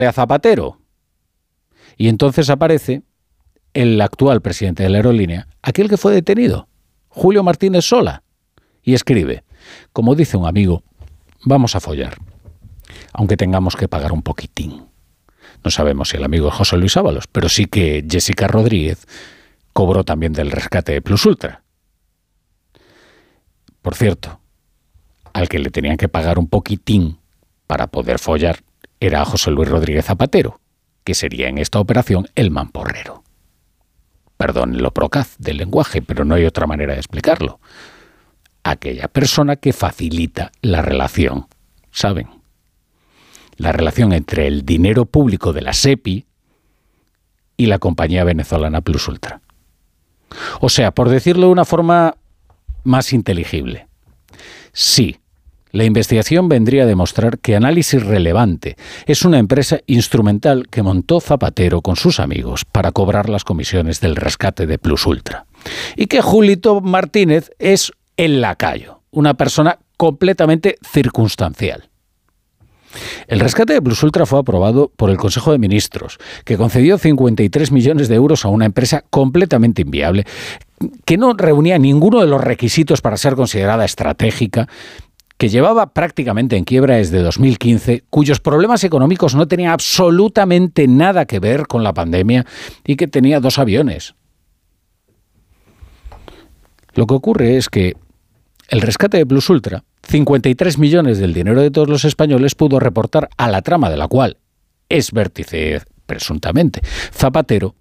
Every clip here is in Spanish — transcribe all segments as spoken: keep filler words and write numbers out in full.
a Zapatero. Y entonces aparece el actual presidente de la aerolínea, aquel que fue detenido, Julio Martínez Sola, y escribe, como dice un amigo, vamos a follar, aunque tengamos que pagar un poquitín. No sabemos si el amigo es José Luis Ábalos, pero sí que Jessica Rodríguez cobró también del rescate de Plus Ultra. Por cierto, al que le tenían que pagar un poquitín para poder follar era a José Luis Rodríguez Zapatero, que sería en esta operación el mamporrero. Perdón lo procaz del lenguaje, pero no hay otra manera de explicarlo. Aquella persona que facilita la relación, ¿saben? La relación entre el dinero público de la SEPI y la compañía venezolana Plus Ultra. O sea, por decirlo de una forma más inteligible, sí, la investigación vendría a demostrar que Análisis Relevante es una empresa instrumental que montó Zapatero con sus amigos para cobrar las comisiones del rescate de Plus Ultra. Y que Julito Martínez es el lacayo, una persona completamente circunstancial. El rescate de Plus Ultra fue aprobado por el Consejo de Ministros, que concedió cincuenta y tres millones de euros a una empresa completamente inviable, que no reunía ninguno de los requisitos para ser considerada estratégica, que llevaba prácticamente en quiebra desde dos mil quince, cuyos problemas económicos no tenían absolutamente nada que ver con la pandemia y que tenía dos aviones. Lo que ocurre es que el rescate de Plus Ultra, cincuenta y tres millones del dinero de todos los españoles, pudo reportar a la trama de la cual es vértice, presuntamente, Zapatero,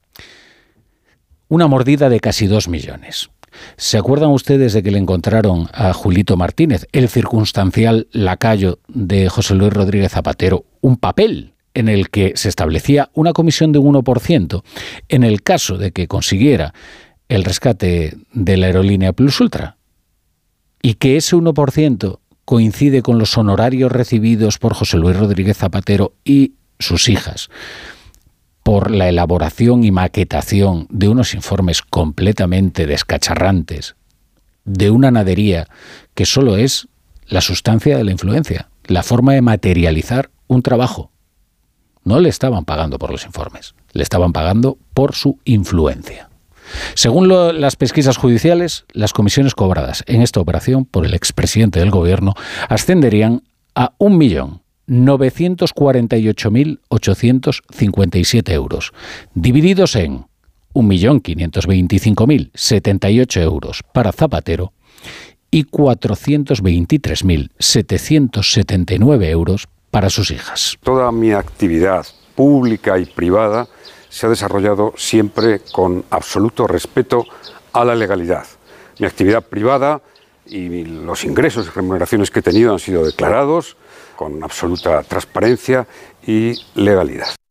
una mordida de casi dos millones. ¿Se acuerdan ustedes de que le encontraron a Julito Martínez, el circunstancial lacayo de José Luis Rodríguez Zapatero, un papel en el que se establecía una comisión de un uno por ciento en el caso de que consiguiera el rescate de la aerolínea Plus Ultra? Y que ese uno por ciento coincide con los honorarios recibidos por José Luis Rodríguez Zapatero y sus hijas por la elaboración y maquetación de unos informes completamente descacharrantes de una nadería que solo es la sustancia de la influencia, la forma de materializar un trabajo. No le estaban pagando por los informes, le estaban pagando por su influencia. Según lo, las pesquisas judiciales, las comisiones cobradas en esta operación por el expresidente del gobierno ascenderían a un millón novecientos cuarenta y ocho mil ochocientos cincuenta y siete euros, divididos en un millón quinientos veinticinco mil setenta y ocho euros para Zapatero y cuatrocientos veintitrés mil setecientos setenta y nueve euros para sus hijas. Toda mi actividad pública y privada se ha desarrollado siempre con absoluto respeto a la legalidad. Mi actividad privada y los ingresos y remuneraciones que he tenido han sido declarados con absoluta transparencia y legalidad.